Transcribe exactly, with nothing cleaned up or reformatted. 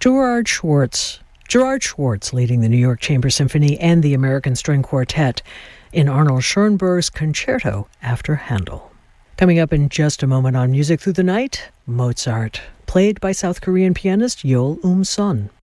Gerard Schwartz. Gerard Schwartz leading the New York Chamber Symphony and the American String Quartet in Arnold Schoenberg's Concerto after Handel. Coming up in just a moment on Music Through the Night, Mozart, played by South Korean pianist Yeol Um-son.